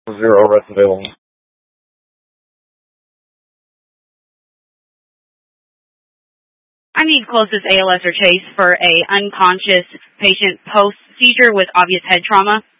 0 rest available. I need closest ALS or chase for a unconscious patient post-seizure with obvious head trauma.